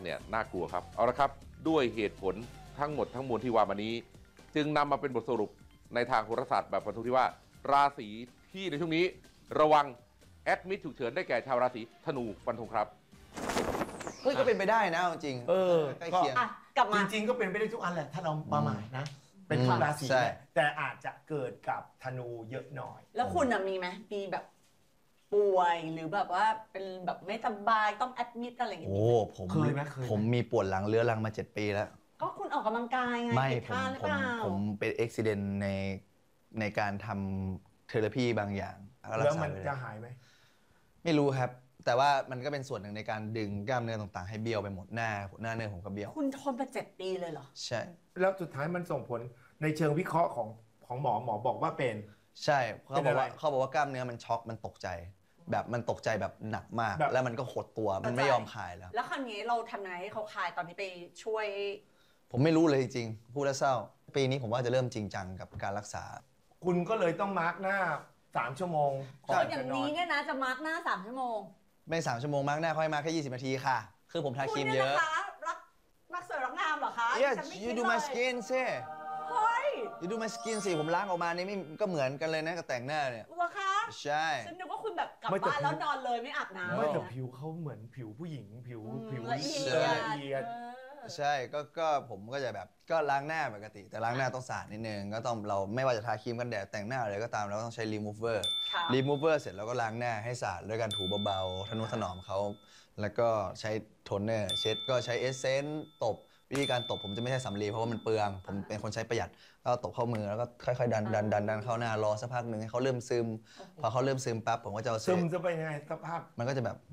เนี่ยน่ากลัวครับเอาละครับด้วยเหตุผลทั้งหมดทั้งมวลที่ว่ามานี้จึงนำมาเป็นบทสรุปในทางโหราศาสตร์แบบฟันธงที่ว่าราศีที่ในช่วงนี้ระวังแอดมิดฉุกเฉินได้แก่ชาวราศีธนูฟันธงครับเฮ้ยก็เป็นไปได้นะจริงใกล้เคียงกลับมาจริงๆก็เป็นไปได้ทุกอันแหละถ้าเราประมาทนะเป็นทุกราศีแต่อาจจะเกิดกับธนูเยอะหน่อยแล้วคุณมีไหมมีแบบป่วยหรือแบบว่าเป็นแบบไม่สบายต้องแอดมิดอะไรอย่างเงี้ยโอ้ผมมีปวดหลังเรื้อรังมา7 ปีแล้วก็คุณออกกำลังกายไงไม่ผมเป็นอุบิเหตุในการทำเทอราพีบางอย่างแล้วมันจะหายไหมไม่รู้ครับแต่ว่ามันก็เป็นส่วนหนึ่งในการดึงกล้ามเนื้อต่างๆให้เบี้ยวไปหมดหน้าเนื้อผมก็เบี้ยวคุณทนมา7 ปีเลยเหรอใช่แล้วสุดท้ายมันส่งผลในเชิงวิเคราะห์ของหมอบอกว่าเป็นใช่เขาบอกว่ากล้ามเนื้อมันช็อกมันตกใจแบบมันตกใจแบบหนักมากแล้วมันก็หดตัวมันไม่ยอมคลายแล้วคราวนี้เราทำไงให้เขาคลายตอนนี้ไปช่วยผมไม่รู้เลยจริงๆพูดแล้วเศร้าปีนี้ผมว่าจะเริ่มจริงจังกับการรักษาคุณก็เลยต้องมาร์กหน้า3 ชั่วโมงก่อนอย่างนี้เนี่ยนะจะมาร์กหน้า3 ชั่วโมงไม่3 ชั่วโมงมาร์กหน้าค่อยมาแค่20 นาทีค่ะคือผมทาครีมเยอะรักสวยรักงามเหรอคะ Yes you do my skin สิเฮ้ย you do my skin สิผมล้างออกมานี่ไม่ก็เหมือนกันเลยนะกับแต่งหน้าเนี่ยเหรอคะใช่ฉันนึกว่าคุณแบบกลับบ้านแล้วนอนเลยไม่อาบน้ำไม่แต่ผิวเขาเหมือนผิวผู้หญิงผิวละเอียดใช่ก็ผมก็จะแบบก็ล้างหน้าปกติแต่ล้างหน้าต้องสะอาดนิดนึงก็ต้องเราไม่ว่าจะทาครีมกันแดดแต่งหน้าอะไรก็ตามเราก็ต้องใช้ remover เสร็จแล้วก็ล้างหน้าให้สะอาดด้วยการถูเบาๆทนุถนอมเขาแล้วก็ใช้โทนเนอร์เช็ดก็ใช้เอสเซนส์ตบวิธีการตบผมจะไม่ใช่สำลีเพราะว่ามันเปลืองผมเป็นคนใช้ประหยัดก็ตบเข้ามือแล้วก็ค่อยๆดันเข้าหน้ารอสักพักหนึ่งให้เขาเริ่มซึมพอเขาเริ่มซึมปั๊บผมก็จะเอาซึมจะไปยังไงสภาพมันก็จะแบบ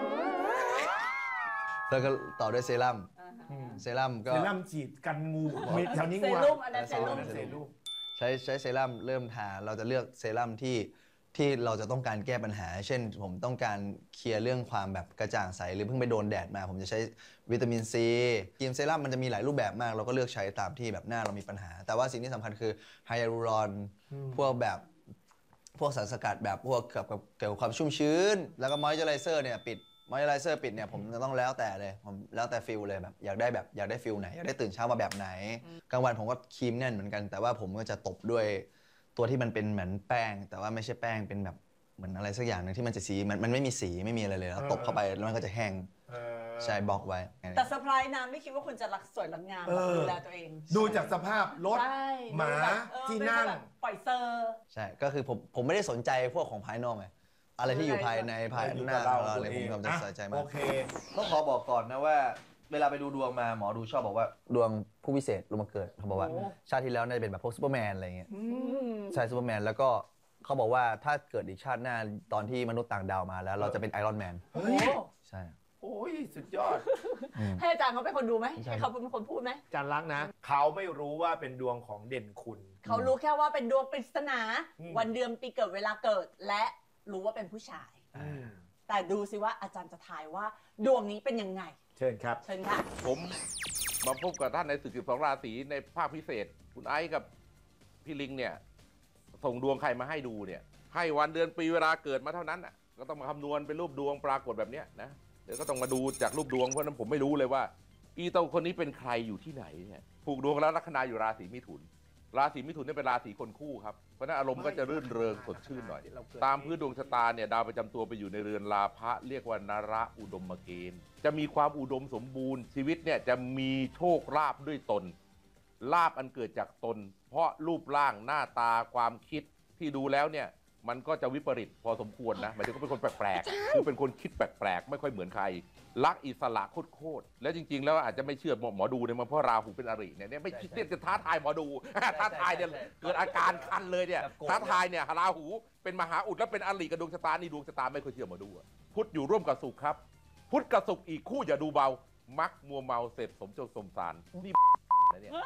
แล้วก็ต่อด้วยเซรั่มก็เซรั่มฉีดกันงูมีแถวนี้งูเซรุ่มอันนั้นเซรุ่มใช้เซรั่มเริ่มทาเราจะเลือกเซรั่มที่เราจะต้องการแก้ปัญหาเช่นผมต้องการเคลียร์เรื่องความแบบกระจ่างใสหรือเพิ่งไปโดนแดดมาผมจะใช้วิตามินซีครีมเซรั่มมันจะมีหลายรูปแบบมากเราก็เลือกใช้ตามที่แบบหน้าเรามีปัญหาแต่ว่าสิ่งที่สำคัญคือไฮยาลูรอนพวกสารสกัดแบบพวกเกี่ยวกับความชุ่มชื้นแล้วก็มอยเจอไรเซอร์เนี่ยปิดเนี่ยผมจะต้องแล้วแต่เลยผมแล้วแต่ฟิลเลยแบบอยากได้ฟิลไหนอยากได้ตื่นเช้ามาแบบไหนกลางวันผมก็ครีมแน่นเหมือนกันแต่ว่าผมก็จะตบด้วยตัวที่มันเป็นเหมือนแป้งแต่ว่าไม่ใช่แป้งเป็นแบบเหมือนอะไรสักอย่างนึงที่มันจะสีมันไม่มีสีไม่มีอะไรเลยแล้วตบเข้าไปแล้วมันก็จะแห้งใช่บล็อกไว้แต่เซอร์ไพรส์นะไม่คิดว่าคุณจะรักสวยรักงามดูแลตัวเองดูจากสภาพรถหมาที่นั่งปล่อยเซอร์ใช่ก็คือผมไม่ได้สนใจพวกของภายนอกไงอะไรที่อยู่ภายหน้าเราอะไรผมก็จะใส่ใจมากต้องขอบอกก่อนนะว่าเวลาไปดูดวงมาหมอดูชอบบอกว่าดวงผู้พิเศษลงมาเกิดเขาบอกว่าชาติที่แล้วน่าจะเป็นแบบพวกซูเปอร์แมนอะไรเงี้ยใช่ซูเปอร์แมนแล้วก็เขาบอกว่าถ้าเกิดอีกชาติหน้าตอนที่มนุษย์ต่างดาวมาแล้วเราจะเป็นไอรอนแมนใช่โอ้ยสุดยอดให้อาจารย์เขาเป็นคนดูไหมให้เขาเป็นคนพูดไหมอาจารย์รักนะเขาไม่รู้ว่าเป็นดวงของเด่นคุณเขารู้แค่ว่าเป็นดวงปริศนาวันเดือนปีเกิดเวลาเกิดและรู้ว่าเป็นผู้ชายแต่ดูสิว่าอาจารย์จะทายว่าดวงนี้เป็นยังไงเชิญครับเชิญค่ะผมมาพบกับท่านในศึก12 ราศีในภาคพิเศษคุณไอซ์กับพี่ลิงเนี่ยส่งดวงใครมาให้ดูเนี่ยให้วันเดือนปีเวลาเกิดมาเท่านั้นอ่ะก็ต้องมาคำนวณเป็นรูปดวงปรากฏแบบเนี้ยนะเดี๋ยวก็ต้องมาดูจากรูปดวงเพราะนั้นผมไม่รู้เลยว่าอีเต้าคนนี้เป็นใครอยู่ที่ไหนเนี่ยผูกดวงแล้วลัคนาอยู่ราศีมิถุนราศีมิถุนนี่เป็นราศีคนคู่ครับเพราะนั้นอารมณ์ก็จะรื่นเริงสดชื่นหน่อยตามพื้นดวงชะตาเนี่ยดาวประจำตัวไปอยู่ในเรือนราพะเรียกว่านระอุดมเกณฑ์จะมีความอุดมสมบูรณ์ชีวิตเนี่ยจะมีโชคลาภด้วยตนลาภอันเกิดจากตนเพราะรูปร่างหน้าตาความคิดที่ดูแล้วเนี่ยมันก็จะวิปริตพอสมควรนะหมายถึงก็เป็นคนแปลกๆคือเป็นคนคิดแปลกๆไม่ค่อยเหมือนใครรักอิสระโคตรแล้วจริงๆแล้วอาจจะไม่เชื่อหมอดูเนี่ยมันเพราะราหูเป็นอริเนี่ยไม่คิดจะท้าทายหมอดูท้าทายเนี่ยเกิดอาการคันเลยเนี่ยท้าทายเนี่ยราหูเป็นมหาอุดแล้วเป็นอริกับดวงชะตานี่ดวงชะตาไม่ค่อยเชื่อหมอดูพุธอยู่ร่วมกับศุกร์ครับพุธกับศุกร์อีกคู่อย่าดูเบามักมัวเมาเสพสมโจรสมสารนี่นะเนี่ย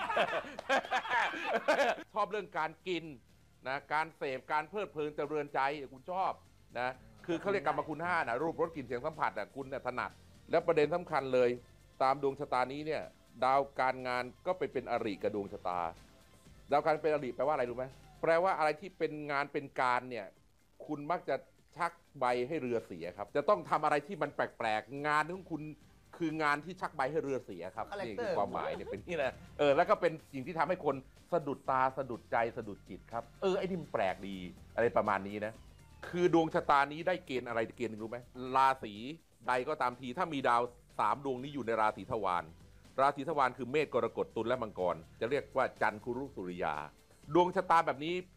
ชอบเรื่องการกินนะการเสพการเพลิดเพลินเจริญใจคุณชอบนะคือเขาเรียกกรรมคุณ5นะรูปรสกลิ่นเสียงสัมผัสคุณเนี่ยถนัดแล้วประเด็นสำคัญเลยตามดวงชะตานี้เนี่ยดาวการงานก็ไปเป็นอริกับดวงชะตาดาวการเป็นอริแปลว่าอะไรรู้ไหมแปลว่าอะไรที่เป็นงานเป็นการเนี่ยคุณมักจะชักใบให้เรือเสียครับจะต้องทำอะไรที่มันแปลกๆงานของคุณคคืองานที่ชักใบให้เรือเสียครับคาแรคนี่เตอคืร์อความหมายเนี่ยเป็นนี่นะแล้วก็เป็นสิ่งที่ทำให้คนสะดุดตาสะดุดใจสะดุดจิตครับไอ้นี่มันแปลกดีอะไรประมาณนี้นะคือดวงชะตานี้ได้เกณฑ์อะไรเกณฑ์หนึ่งรู้ไหมราศีใดก็ตามทีถ้ามีดาว3 ดวงนี้อยู่ในราศีทวารราศีทวารคือเมษกรกฎตุลและมังกรจะเรียกว่าจันทร์คุรุสุริยาดวงชะตาแบบนี้